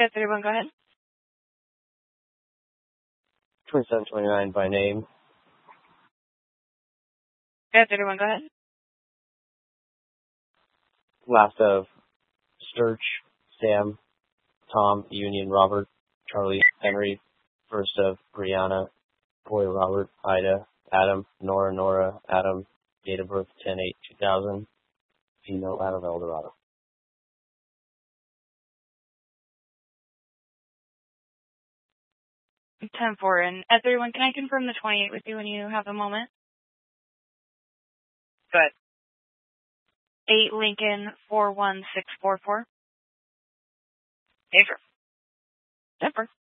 Yes, 31, go ahead. 2729 by name. Yes, 31, go ahead. Last of Sturch, Sam, Tom, Union, Robert, Charlie, Henry. First of Brianna, Boy, Robert, Ida, Adam, Nora, Adam. Date of birth 10/8/2000. Female, out of El Dorado. 10-4. And at 31, can I confirm the 28 with you when you have a moment? Good. 8 Lincoln 41644. Denver.